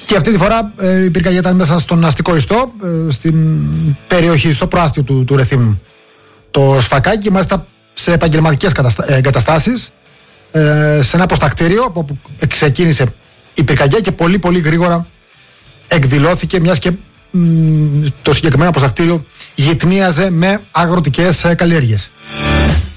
Και αυτή τη φορά η πυρκαγιά ήταν μέσα στον αστικό ιστό, στην περιοχή, στο προάστιο του Ρεθύμ. Το Σφακάκι, και μάλιστα σε επαγγελματικές εγκαταστάσεις, σε ένα αποστακτήριο από όπου ξεκίνησε η πυρκαγιά και πολύ πολύ γρήγορα εκδηλώθηκε, μιας και το συγκεκριμένο αποστακτήριο γειτνίαζε με αγροτικές καλλιέργειες.